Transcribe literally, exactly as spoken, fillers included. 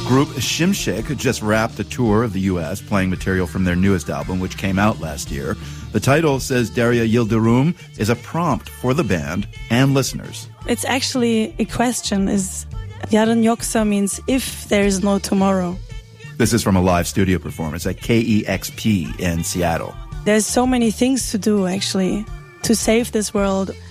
Group Shimshik just wrapped a tour of the U S playing material from their newest album, which came out last year. The title, says Daria Yildirim, is a prompt for the band and listeners. It's actually a question. Is Yarın Yoksa means if there is no tomorrow. This is from a live studio performance at K E X P in Seattle. There's so many things to do, actually, to save this world.